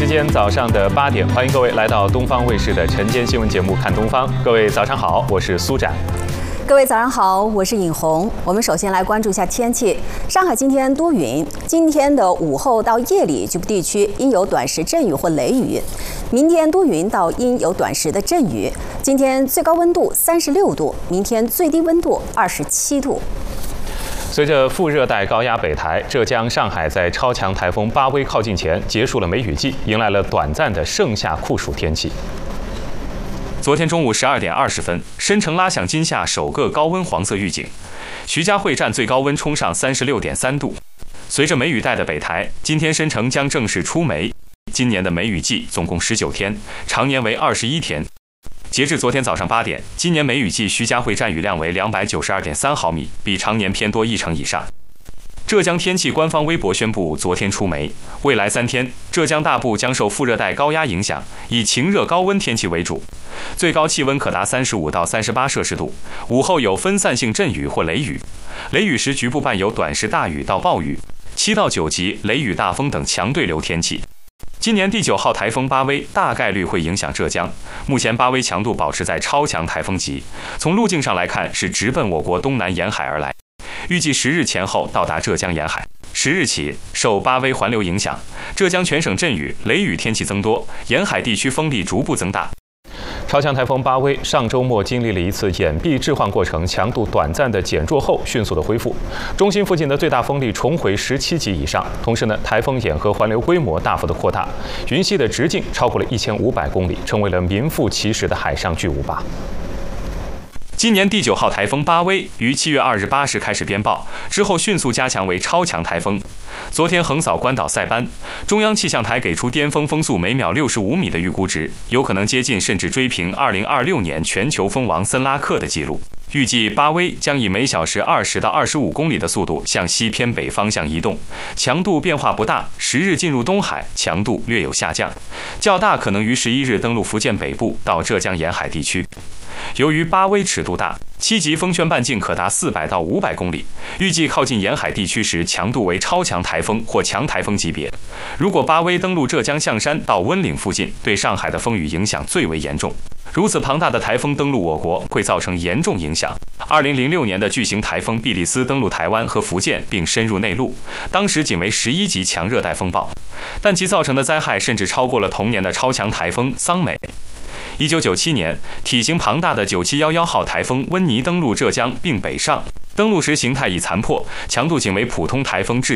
时间早上的8点，欢迎各位来到东方卫视的晨间新闻节目《看东方》。各位早上好，我是苏展。 各位早上好，我是尹红。我们首先来关注一下天气。上海今天多云，今天的午后到夜里局部地区应有短时阵雨或雷雨。明天多云到阴有短时的阵雨。今天最高温度36度，明天最低温度27度。 随着副热带高压北抬，浙江、上海在超强台风巴威靠近前结束了梅雨季，迎来了短暂的盛夏酷暑天气。 昨天中午12点20分，申城拉响今夏首个高温黄色预警，徐家汇站最高温冲上36.3度。随着梅雨带的北抬，今天申城将正式出梅。今年的梅雨季总共19天，常年为21天。截至昨天早上8点，今年梅雨季徐家汇站雨量为292.3毫米，比常年偏多1成以上。浙江天气官方微博宣布，昨天出梅，未来3天，浙江大部将受副热带高压影响，以晴热高温天气为主，最高气温可达35到38摄氏度。午后有分散性阵雨或雷雨，雷雨时局部伴有短时大雨到暴雨，7到9级雷雨大风等强对流天气。今年第9号台风巴威大概率会影响浙江，目前巴威强度保持在超强台风级，从路径上来看是直奔我国东南沿海而来，预计10日前后到达浙江沿海。10日起，受巴威环流影响，浙江全省阵雨、雷雨天气增多，沿海地区风力逐步增大。 超强台风巴威上周末经历了一次掩蔽置换过程，强度短暂的减弱后迅速的恢复，中心附近的最大风力重回17级以上。同时呢，台风眼和环流规模大幅的扩大，云系的直径超过了1500公里，成为了名副其实的海上巨无霸。 今年第9号台风巴威于7月2日8时开始编报，之后迅速加强为超强台风。昨天横扫关岛塞班，中央气象台给出巅峰风速每秒65米的预估值，有可能接近甚至追平2026年全球风王森拉克的纪录。预计巴威将以每小时20到25公里的速度向西偏北方向移动，强度变化不大，10日进入东海，强度略有下降，较大可能于11日登陆福建北部到浙江沿海地区。由于巴威尺度大，7级风旋半径可达400到500公里，预计靠近沿海地区时强度为超强台风或强台风级别。如果巴威登陆浙江象山到温岭附近，对上海的风雨影响最为严重。如此庞大的台风登陆我国，会造成严重影响。2006年的巨型台风碧丽丝登陆台湾和福建，并深入内陆，当时仅为11级强热带风暴，但其造成的灾害甚至超过了同年的超强台风桑美。1997年，体型庞大的9711号台风温妮登陆浙江并北上，登陆时形态已残破，强度仅为普通台风至